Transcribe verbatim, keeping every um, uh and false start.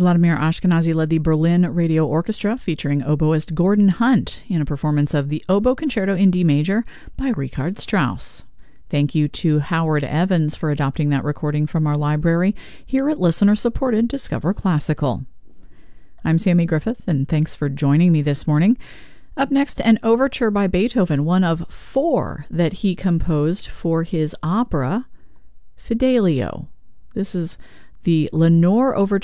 Vladimir Ashkenazy led the Berlin Radio Orchestra featuring oboist Gordon Hunt in a performance of the Oboe Concerto in D Major by Richard Strauss. Thank you to Howard Evans for adopting that recording from our library here at listener-supported Discover Classical. I'm Sammy Griffith, and thanks for joining me this morning. Up next, an overture by Beethoven, one of four that he composed for his opera, Fidelio. This is the Lenore Overture